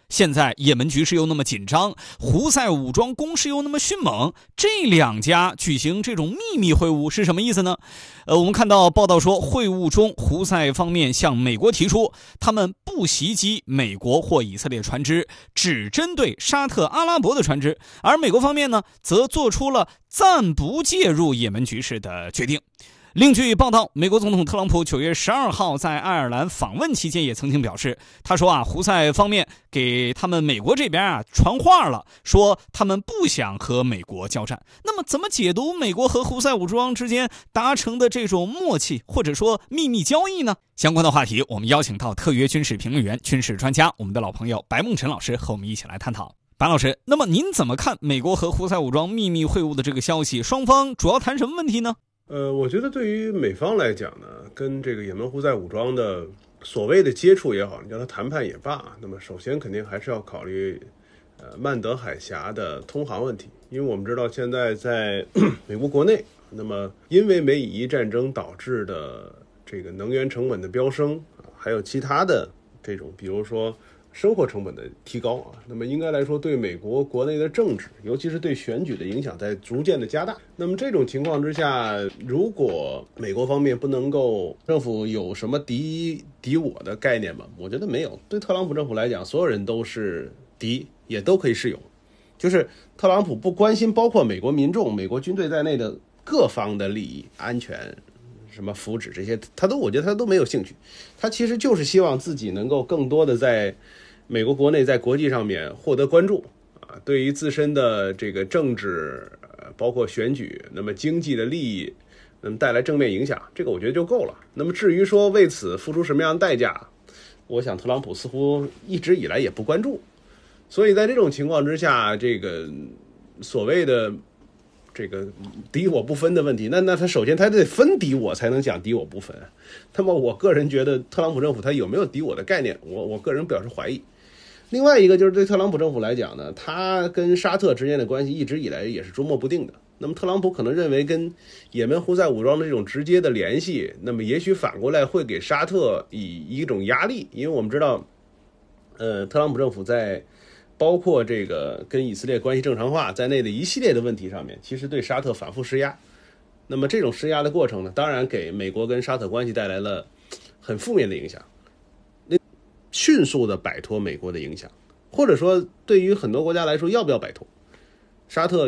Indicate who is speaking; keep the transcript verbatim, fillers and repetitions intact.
Speaker 1: 现在也门局势又那么紧张，胡塞武装攻势又那么迅猛，这两家举行这种秘密会晤是什么意思呢？呃，我们看到报道说，会晤中胡塞方面向美国提出，他们不袭击美国或以色列船只，只针对沙特阿拉伯的船只，而美国方面呢，则做出了暂不介入也门局势的决定。另据报道，美国总统特朗普九月十二号在爱尔兰访问期间也曾经表示，他说啊，胡塞方面给他们美国这边啊传话了，说他们不想和美国交战。那么怎么解读美国和胡塞武装之间达成的这种默契或者说秘密交易呢？相关的话题，我们邀请到特约军事评论员、军事专家，我们的老朋友白梦辰老师和我们一起来探讨。白老师，那么您怎么看美国和胡塞武装秘密会晤的这个消息？双方主要谈什么问题呢？
Speaker 2: 呃，我觉得对于美方来讲呢，跟这个也门胡塞武装的所谓的接触也好，你叫它谈判也罢，那么首先肯定还是要考虑呃曼德海峡的通航问题，因为我们知道现在在美国国内，那么因为美以伊战争导致的这个能源成本的飙升，还有其他的这种比如说生活成本的提高啊，那么应该来说对美国国内的政治，尤其是对选举的影响在逐渐的加大。那么这种情况之下，如果美国方面不能够，政府有什么敌敌我的概念吗？我觉得没有。对特朗普政府来讲，所有人都是敌，也都可以是友。就是特朗普不关心包括美国民众、美国军队在内的各方的利益、安全、什么福祉这些，他都我觉得他都没有兴趣。他其实就是希望自己能够更多的在美国国内在国际上面获得关注啊，对于自身的这个政治，包括选举，那么经济的利益，那么带来正面影响，这个我觉得就够了。那么至于说为此付出什么样的代价，我想特朗普似乎一直以来也不关注。所以在这种情况之下，这个所谓的这个敌我不分的问题，那那他首先他得分敌我才能讲敌我不分。那么我个人觉得特朗普政府他有没有敌我的概念，我我个人表示怀疑。另外一个就是对特朗普政府来讲呢，他跟沙特之间的关系一直以来也是捉摸不定的。那么特朗普可能认为跟也门胡塞武装的这种直接的联系，那么也许反过来会给沙特以一种压力，因为我们知道，呃，特朗普政府在包括这个跟以色列关系正常化在内的一系列的问题上面，其实对沙特反复施压。那么这种施压的过程呢，当然给美国跟沙特关系带来了很负面的影响。迅速的摆脱美国的影响，或者说对于很多国家来说，要不要摆脱？沙特